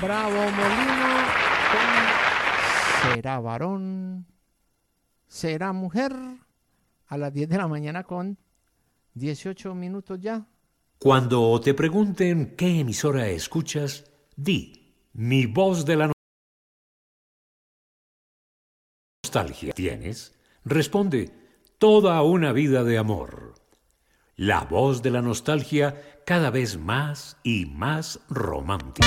Bravo Molino con Será varón, será mujer, a las 10 de la mañana con 18 minutos ya. Cuando te pregunten qué emisora escuchas, di, mi voz de la nostalgia. ¿Tienes? Responde, toda una vida de amor. La voz de la nostalgia cada vez más y más romántica.